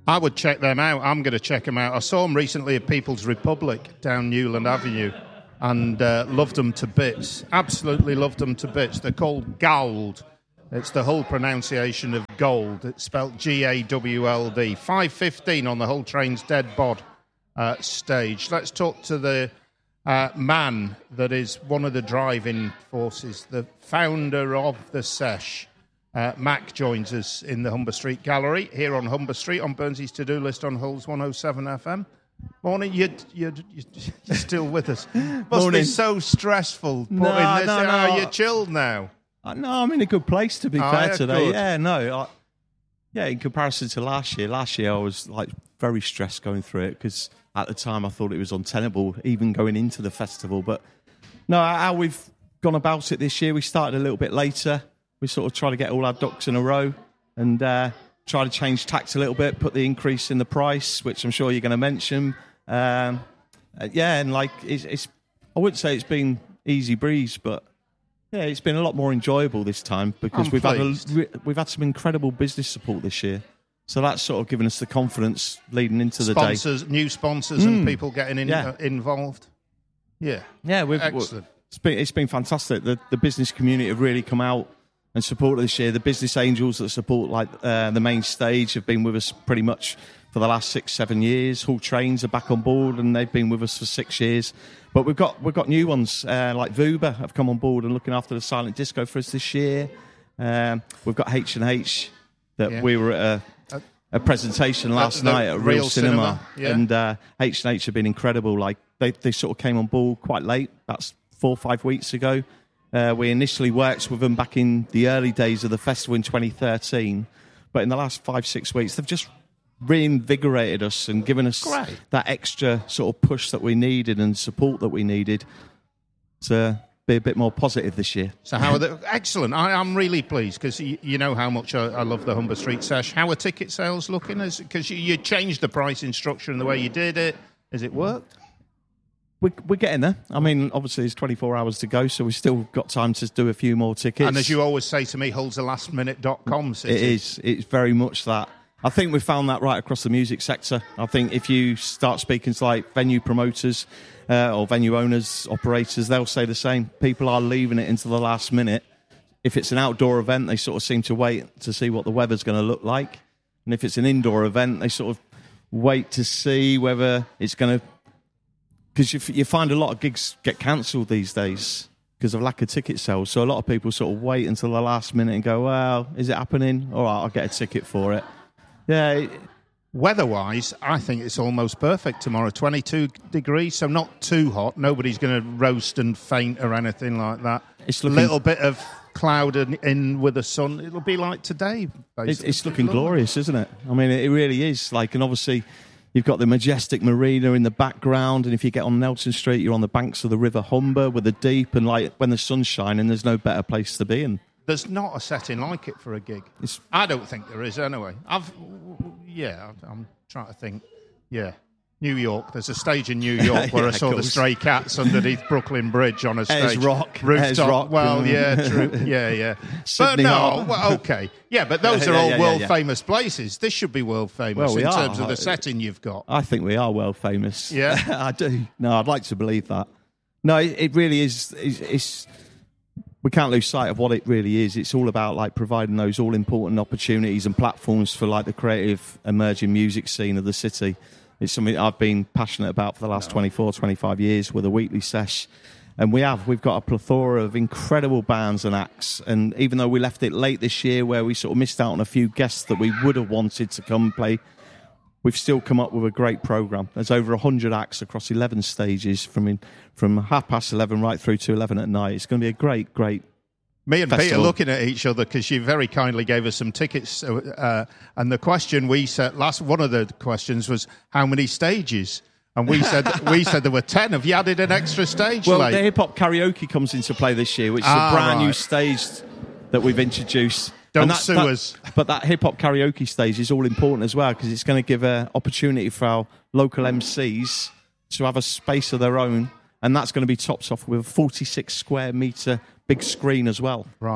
I would check them out. I'm going to check them out. I saw them recently at People's Republic down Newland Avenue and loved them to bits. Absolutely loved them to bits. They're called Gawld. It's the whole pronunciation of gold. It's spelled Gawld. 5:15 on the Hull Trains Dead Bod stage. Let's talk to the man that is one of the driving forces, the founder of the Sesh. Mac joins us in the Humber Street Gallery here on Humber Street on Burnsy's to-do list on Hull's 107 FM. Morning, you're still with us. Must be so stressful putting this in. Oh, you're chilled now. No, I'm in a good place, to be fair, today. Good. In comparison to last year I was like very stressed going through it because at the time I thought it was untenable even going into the festival. But no, how we've gone about it this year, we started a little bit later. We sort of try to get all our ducks in a row and try to change tact a little bit, put the increase in the price, which I'm sure you're going to mention. And like it's I wouldn't say it's been easy breeze, but yeah, it's been a lot more enjoyable this time because we've had some incredible business support this year. So that's sort of given us the confidence leading into the day. New sponsors and people getting involved. Yeah. Yeah, excellent. It's been fantastic. The business community have really come out and supported this year. The business angels that support the main stage have been with us pretty much for the last 6-7 years. Hull Trains are back on board and they've been with us for 6 years. But we've got new ones like Vuba have come on board and looking after the silent disco for us this year. We've got H&H that we were at a presentation last night at Real Cinema. And H&H have been incredible. Like they sort of came on board quite late. That's 4 or 5 weeks ago. We initially worked with them back in the early days of the festival in 2013. But in the last 5-6 weeks, they've just reinvigorated us and given us that extra sort of push that we needed and support that we needed to be a bit more positive this year. So how are they? Excellent. I'm really pleased because you know how much I love the Humber Street Sesh. How are ticket sales looking? Because you changed the pricing structure and the way you did it. Has it worked? We're getting there. I mean, obviously, it's 24 hours to go, so we've still got time to do a few more tickets. And as you always say to me, hullsalastminute.com. It is. It's very much that. I think we've found that right across the music sector. I think if you start speaking to like venue promoters or venue owners, operators, they'll say the same. People are leaving it into the last minute. If it's an outdoor event, they sort of seem to wait to see what the weather's going to look like. And if it's an indoor event, they sort of wait to see whether it's going to... Because you find a lot of gigs get cancelled these days because of lack of ticket sales. So a lot of people sort of wait until the last minute and go, well, is it happening? All right, I'll get a ticket for it. Yeah. Weather-wise, I think it's almost perfect tomorrow. 22 degrees, so not too hot. Nobody's going to roast and faint or anything like that. It's a little bit of cloud in with the sun. It'll be like today, basically. It's looking glorious, isn't it? I mean, it really is. And obviously... You've got the majestic marina in the background, and if you get on Nelson Street, you're on the banks of the River Humber with the Deep, and when the sun's shining, there's no better place to be in. There's not a setting like it for a gig. I don't think there is, anyway. I'm trying to think. Yeah. New York. There's a stage in New York where I saw the Stray Cats underneath Brooklyn Bridge on a stage. Ayers Rock. Rooftop. Rock. Well, yeah, true. Yeah. But no, okay. Yeah, but those are all world-famous places. This should be world-famous in terms of the setting you've got. I think we are world-famous. Yeah? I do. No, I'd like to believe that. No, it really is. We can't lose sight of what it really is. It's all about providing those all-important opportunities and platforms for the creative emerging music scene of the city. It's something I've been passionate about for the last 24, 25 years with a weekly sesh. And we've got a plethora of incredible bands and acts. And even though we left it late this year where we sort of missed out on a few guests that we would have wanted to come play, we've still come up with a great programme. There's over 100 acts across 11 stages from 11:30 right through to 11 at night. It's going to be a great, great Me and festival. Pete are looking at each other because you very kindly gave us some tickets. And the question we set one of the questions was, how many stages? And we said there were 10. Have you added an extra stage? Well, the hip hop karaoke comes into play this year, which is a brand new stage that we've introduced. Don't sue us. But that hip hop karaoke stage is all important as well because it's going to give an opportunity for our local MCs to have a space of their own, and that's going to be topped off with a 46 square metre big screen as well. Right.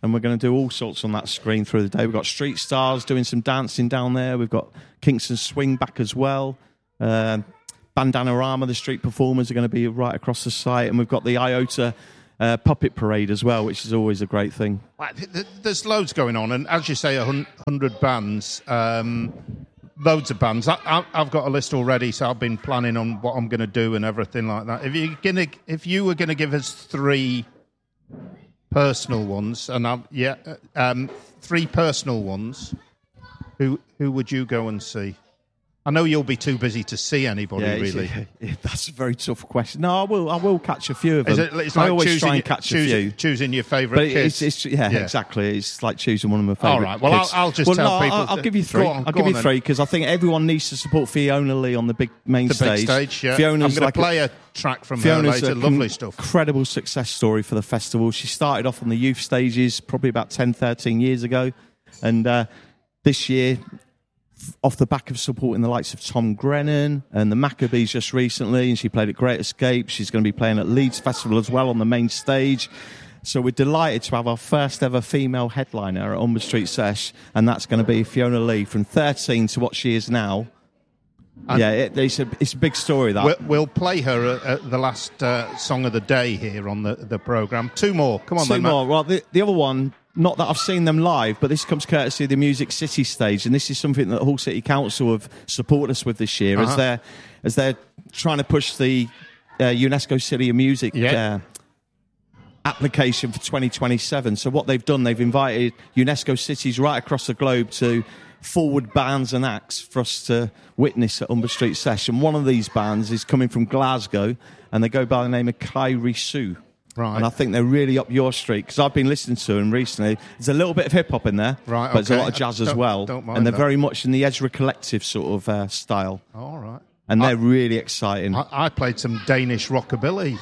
and we're going to do all sorts on that screen through the day. We've got Street Stars doing some dancing down there. We've got Kingston Swing back as well. Bandanarama, the street performers, are going to be right across the site, and we've got the IOTA puppet parade as well, which is always a great thing. There's loads going on, and as you say, 100 bands, loads of bands. I've got a list already, so I've been planning on what I'm going to do and everything like that. If you were going to give us 3 personal ones, and 3 personal ones, who would you go and see? I know you'll be too busy to see anybody, really. That's a very tough question. No, I will catch a few of them. It's like I always try and catch a few. Choosing your favourite kids. Exactly. It's like choosing one of my favourite All right, well, kids. I'll just tell people... I'll give you 3. I'll give you 3, because I think everyone needs to support Fiona Lee on the big main stage. The big stage, yeah. Fiona's I'm going to play a track from her later. Lovely stuff. Incredible success story for the festival. She started off on the youth stages probably about 10, 13 years ago. And this year... off the back of supporting the likes of Tom Grennan and the Maccabees just recently, and she played at Great Escape. She's going to be playing at Leeds Festival as well on the main stage. So we're delighted to have our first ever female headliner at Humber Street Sesh, and that's going to be Fiona Lee, from 13 to what she is now. It's a big story, that. We'll play her at the last song of the day here on the programme. 2 more. Come on, 2 more. Well, the other one... not that I've seen them live, but this comes courtesy of the Music City stage, and this is something that Hull City Council have supported us with this year, as they're trying to push the UNESCO City of Music application for 2027. So what they've done, they've invited UNESCO cities right across the globe to forward bands and acts for us to witness at Humber Street Sesh. And one of these bands is coming from Glasgow, and they go by the name of Kyrie Sue. Right. And I think they're really up your street, because I've been listening to them recently. There's a little bit of hip-hop in there, right, but there's a lot of jazz as well. And they're very much in the Ezra Collective sort of style. All right. And they're really exciting. I played some Danish rockabilly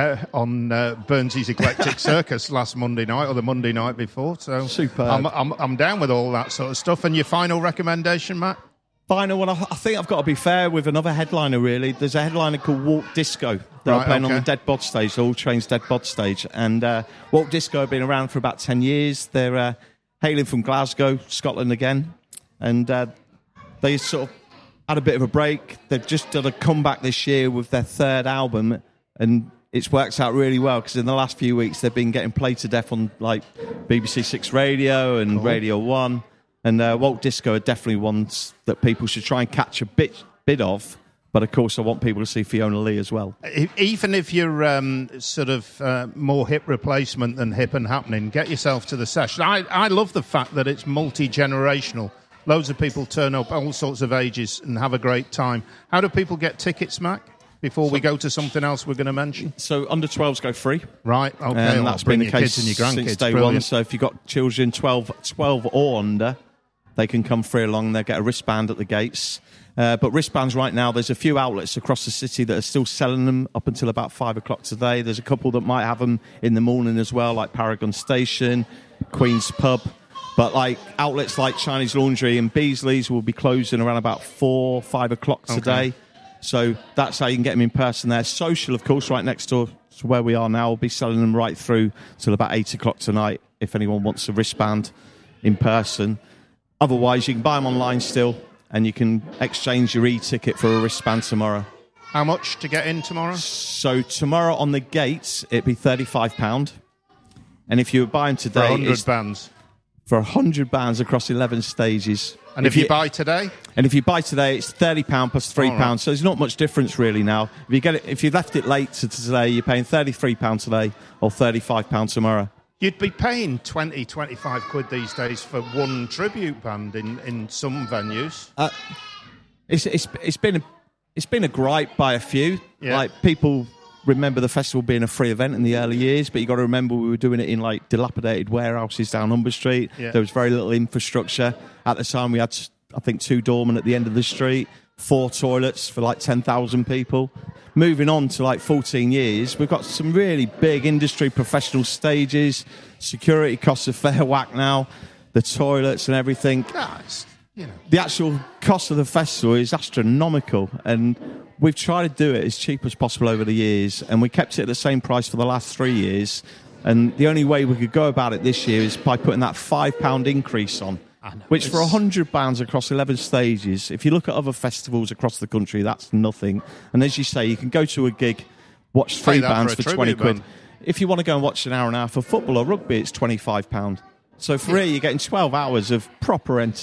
on Burnsy's Eclectic Circus last Monday night, or the Monday night before. So superb. I'm down with all that sort of stuff. And your final recommendation, Matt? Final one, I think I've got to be fair with another headliner, really. There's a headliner called Walk Disco. They're playing on the Dead Bod stage, the All Trains Dead Bod stage. And Walk Disco have been around for about 10 years. They're hailing from Glasgow, Scotland again. And they sort of had a bit of a break. They've just done a comeback this year with their 3rd album. And it's worked out really well, because in the last few weeks they've been getting played to death on like BBC 6 Radio and Radio 1. And Walk Disco are definitely ones that people should try and catch a bit of. But, of course, I want people to see Fiona Lee as well. Even if you're sort of more hip replacement than hip and happening, get yourself to the session. I love the fact that it's multi-generational. Loads of people turn up, all sorts of ages, and have a great time. How do people get tickets, Mac, before we go to something else we're going to mention? So under 12s go free. Right, okay. And that's been the case kids and your grandkids. Since day one. So if you've got children 12 or under, they can come free along. They get a wristband at the gates. But wristbands right now, there's a few outlets across the city that are still selling them up until about 5 o'clock today. There's a couple that might have them in the morning as well, like Paragon Station, Queen's Pub. But like outlets like Chinese Laundry and Beasley's will be closing around about 4, 5 o'clock today. Okay. So that's how you can get them in person there. Social, of course, right next door to where we are now, will be selling them right through till about 8 o'clock tonight if anyone wants a wristband in person. Otherwise, you can buy them online still, and you can exchange your e-ticket for a wristband tomorrow. How much to get in tomorrow? So tomorrow on the gates, it'd be £35. And if you were buying today... For 100 bands? For 100 bands across 11 stages. And if you buy today? And if you buy today, it's £30 plus £3. Right. So there's not much difference really now. If you left it late to today, you're paying £33 today or £35 tomorrow. You'd be paying 20, 25 quid these days for one tribute band in some venues. It's been a gripe by a few. Yeah. Like people remember the festival being a free event in the early years, but you got to remember we were doing it in like dilapidated warehouses down Humber Street. Yeah. There was very little infrastructure at the time. We had, I think, 2 doormen at the end of the street, 4 toilets for like 10,000 people. Moving on to like 14 years, we've got some really big industry professional stages. Security costs a fair whack now. The toilets and everything. The actual cost of the festival is astronomical, and we've tried to do it as cheap as possible over the years, and we kept it at the same price for the last 3 years. And the only way we could go about it this year is by putting that £5 increase on, which for £100 across 11 stages, if you look at other festivals across the country, that's nothing. And as you say, you can go to a gig, watch 3 bands for 20 quid. Band. If you want to go and watch an hour and a half of football or rugby, it's £25. So for here, you're getting 12 hours of proper entertainment.